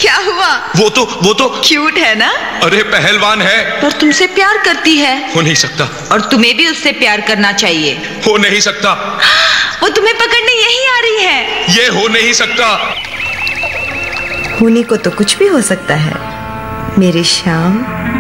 क्या हुआ? वो तो क्यूट है ना? अरे पहलवान है। पर तुमसे प्यार करती है। हो नहीं सकता। और तुम्हें भी उससे प्यार करना चाहिए। हो नहीं सकता। वो तुम्हें पकड़ने यहीं आ रही है। ये हो नहीं सकता। होने को तो कुछ भी हो सकता है मेरे श्याम।